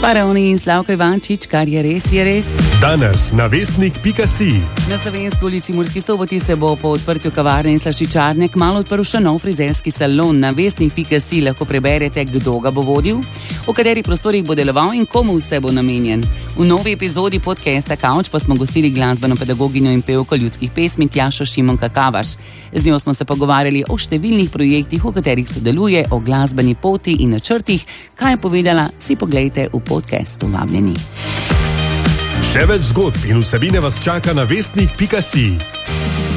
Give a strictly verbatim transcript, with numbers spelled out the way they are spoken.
Faraoni in Slavko Ivančič, kar je res, je res. Danes na vestnik pika si. Na Slovenski ulici Murski Soboti se bo po odprtju kavarne in slaščičarne kmalu odprl še nov frizerski salon. Na vestnik pika si lahko preberete, kdo ga bo vodil, v katerih prostorih bo deloval in komu vse bo namenjen. V novi epizodi podcasta Kavč pa smo gostili glasbeno pedagoginjo in pevko ljudskih pesmi Tjašo Šimonka Kavaš. Z njo smo se pogovarjali o številnih projektih, v katerih sodeluje, o glasbeni poti in načrtih. Kaj je povedala, si poglejte v podcastu. Vabljeni. Še več zgodb in vsebine vas čaka na vestnik pika si.